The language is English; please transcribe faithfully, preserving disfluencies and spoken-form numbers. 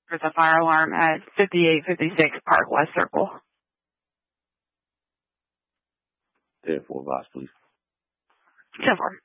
There's a fire alarm at fifty-eight fifty-six Park West Circle. ten four, Vox, please. ten four.